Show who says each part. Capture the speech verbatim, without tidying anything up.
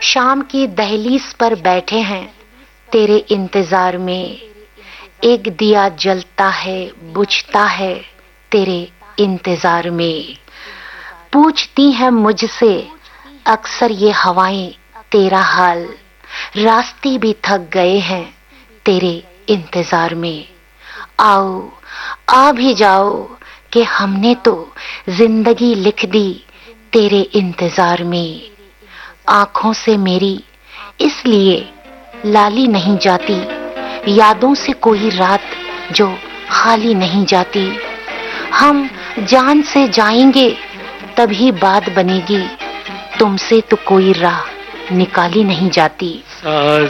Speaker 1: शाम की दहलीज पर बैठे हैं तेरे इंतजार में। एक दिया जलता है बुझता है तेरे इंतजार में। पूछती है मुझसे अक्सर ये हवाएं तेरा हाल। रास्ते भी थक गए हैं तेरे इंतजार में। आओ आ भी जाओ कि हमने तो जिंदगी लिख दी तेरे इंतजार में। आंखों से मेरी इसलिए लाली नहीं जाती, यादों से कोई रात जो खाली नहीं जाती। हम जान से जाएंगे तभी बात बनेगी, तुमसे तो कोई राह निकाली नहीं जाती।
Speaker 2: साज